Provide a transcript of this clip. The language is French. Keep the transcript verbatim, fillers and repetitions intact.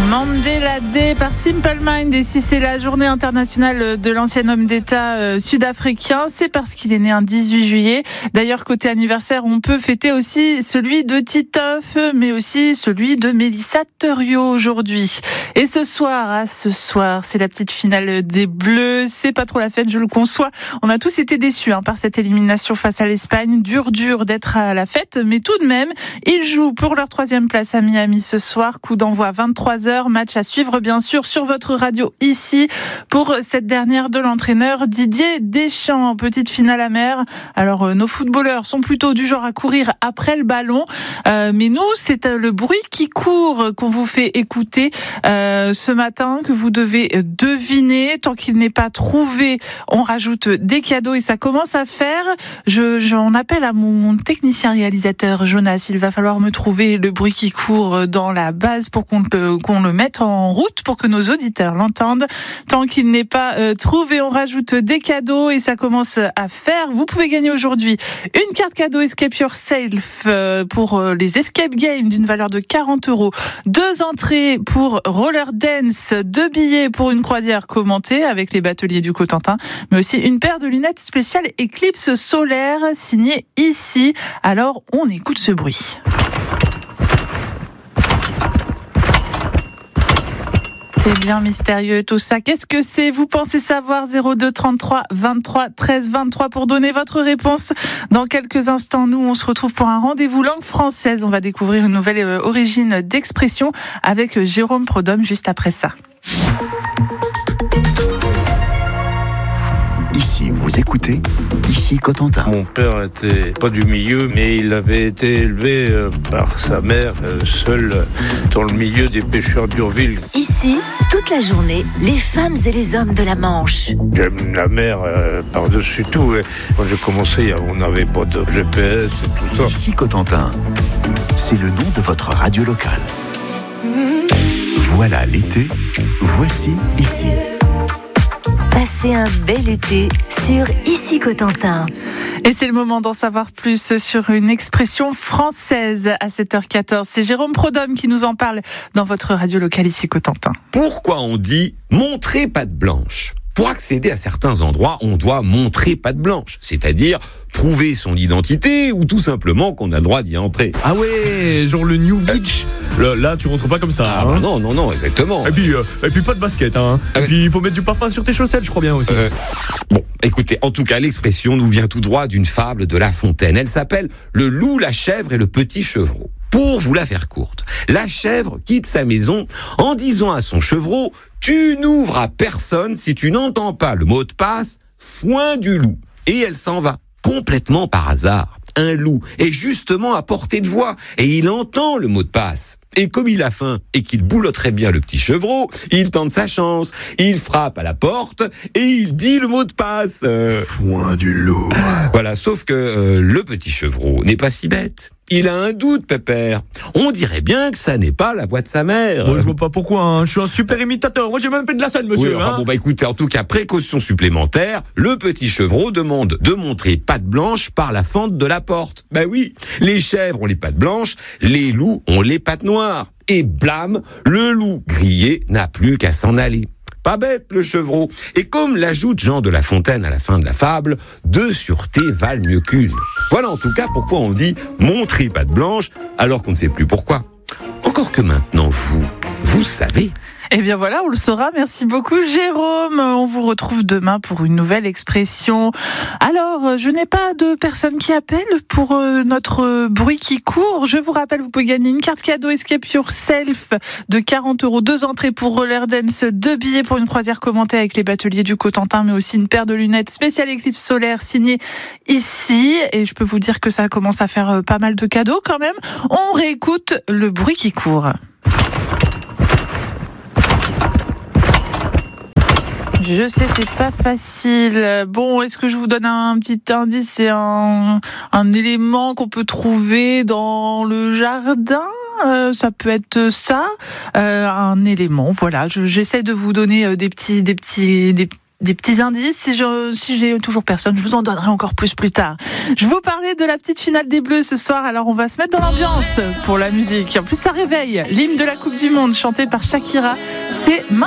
Mandela Day par Simple Mind, et si c'est la journée internationale de l'ancien homme d'État euh, sud-africain, c'est parce qu'il est né un dix-huit juillet. D'ailleurs, côté anniversaire, on peut fêter aussi celui de Titoff, mais aussi celui de Mélissa Theriot aujourd'hui. Et ce soir, ah, ce soir, c'est la petite finale des Bleus. C'est pas trop la fête, je le conçois. On a tous été déçus hein, par cette élimination face à l'Espagne. Dur, dur d'être à la fête, mais tout de même, ils jouent pour leur troisième place à Miami ce soir. Coup d'envoi vingt-trois heures. Match à suivre bien sûr sur votre radio ici pour cette dernière de l'entraîneur Didier Deschamps. Petite finale amère. Alors euh, nos footballeurs sont plutôt du genre à courir après le ballon, euh, mais nous c'est euh, le bruit qui court qu'on vous fait écouter euh, ce matin, que vous devez deviner. Tant qu'il n'est pas trouvé, on rajoute des cadeaux et ça commence à faire. Je, j'en appelle à mon technicien réalisateur Jonas. Il va falloir me trouver le bruit qui court dans la base pour qu'on le, qu'on le mettre en route pour que nos auditeurs l'entendent. Tant qu'il n'est pas euh, trouvé, on rajoute des cadeaux et ça commence à faire. Vous pouvez gagner aujourd'hui une carte cadeau Escape Yourself euh, pour euh, les Escape Games d'une valeur de quarante euros. Deux entrées pour Roller Dance, deux billets pour une croisière commentée avec les bateliers du Cotentin, mais aussi une paire de lunettes spéciales Eclipse solaire signée ici. Alors on écoute ce bruit. C'est bien mystérieux tout ça. Qu'est-ce que c'est ? Vous pensez savoir ? zéro deux trente-trois vingt-trois treize vingt-trois pour donner votre réponse. Dans quelques instants, nous, on se retrouve pour un rendez-vous langue française. On va découvrir une nouvelle origine d'expression avec Jérôme Prodhomme juste après ça. Ici, vous écoutez, ici Cotentin. Mon père était pas du milieu, mais il avait été élevé euh, par sa mère, euh, seul euh, dans le milieu des pêcheurs d'Urville. Ici, toute la journée, les femmes et les hommes de la Manche. J'aime la mer euh, par-dessus tout. Et quand j'ai commencé, on n'avait pas de G P S et tout ça. Ici Cotentin, c'est le nom de votre radio locale. Voilà l'été, voici ici. Passez un bel été sur Ici Cotentin. Et c'est le moment d'en savoir plus sur une expression française à sept heures quatorze. C'est Jérôme Prodhomme qui nous en parle dans votre radio locale Ici Cotentin. Pourquoi on dit « montrer patte blanche » ? Pour accéder à certains endroits, on doit montrer patte blanche, c'est-à-dire prouver son identité ou tout simplement qu'on a le droit d'y entrer. Ah ouais, genre le New Beach. Là, là tu rentres pas comme ça. Ah hein. bah non, non, non, exactement. Et puis, euh, et puis pas de basket. Hein. Et Euh, puis il faut mettre du parfum sur tes chaussettes, je crois bien aussi. Euh, bon, écoutez, en tout cas, l'expression nous vient tout droit d'une fable de La Fontaine. Elle s'appelle « Le loup, la chèvre et le petit chevreau ». Pour vous la faire courte, la chèvre quitte sa maison en disant à son chevreau « Tu n'ouvres à personne si tu n'entends pas le mot de passe « foin du loup ». Et elle s'en va, complètement par hasard. Un loup est justement à portée de voix et il entend le mot de passe. Et comme il a faim et qu'il boulotterait bien le petit chevreau, il tente sa chance. Il frappe à la porte et il dit le mot de passe. Euh... Foin du loup. Voilà, sauf que euh, le petit chevreau n'est pas si bête. Il a un doute, pépère. On dirait bien que ça n'est pas la voix de sa mère. Moi, je vois pas pourquoi, hein. Je suis un super imitateur. Moi, j'ai même fait de la scène, monsieur. Oui, enfin, hein. bon, bah écoutez, en tout cas, précaution supplémentaire, le petit chevreau demande de montrer patte blanche par la fente de la porte. Ben oui, les chèvres ont les pattes blanches, les loups ont les pattes noires. Et blâme, le loup grillé n'a plus qu'à s'en aller. Pas bête, le chevreau. Et comme l'ajoute Jean de La Fontaine à la fin de la fable, deux sûretés valent mieux qu'une. Voilà en tout cas pourquoi on dit montrer patte blanche, alors qu'on ne sait plus pourquoi. Encore que maintenant, vous, vous savez. Eh bien voilà, on le saura. Merci beaucoup Jérôme. On vous retrouve demain pour une nouvelle expression. Alors, je n'ai pas de personne qui appelle pour euh, notre bruit qui court. Je vous rappelle, vous pouvez gagner une carte cadeau Escape Yourself de quarante euros, deux entrées pour Roller Dance, deux billets pour une croisière commentée avec les bateliers du Cotentin, mais aussi une paire de lunettes spéciales Eclipse solaire signée ici. Et je peux vous dire que ça commence à faire pas mal de cadeaux quand même. On réécoute le bruit qui court. Je sais, c'est pas facile. Bon, est-ce que je vous donne un petit indice ? C'est un, un élément qu'on peut trouver dans le jardin. Euh, ça peut être ça, euh, un élément. Voilà, je, j'essaie de vous donner des petits, des petits, des des petits indices. Si, je, si j'ai toujours personne, je vous en donnerai encore plus plus tard. Je vous parlais de la petite finale des Bleus ce soir, alors on va se mettre dans l'ambiance pour la musique. En plus, ça réveille. L'hymne de la Coupe du Monde, chanté par Shakira, c'est maintenant.